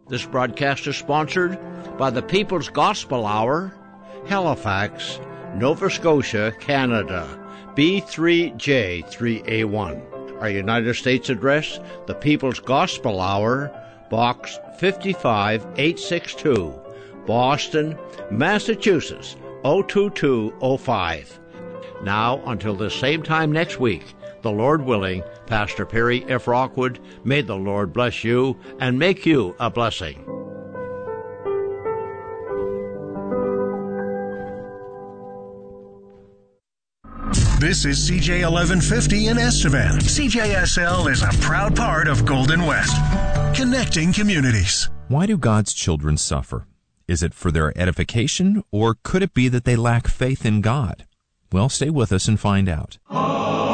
This broadcast is sponsored by the People's Gospel Hour, Halifax, Nova Scotia, Canada, B3J3A1. Our United States address, the People's Gospel Hour, Box 55862, Boston, Massachusetts, 02205. Now, until the same time next week, the Lord willing, Pastor Perry F. Rockwood, may the Lord bless you and make you a blessing. This is CJ 1150 in Estevan. CJSL is a proud part of Golden West, connecting communities. Why do God's children suffer? Is it for their edification, or could it be that they lack faith in God? Well, stay with us and find out.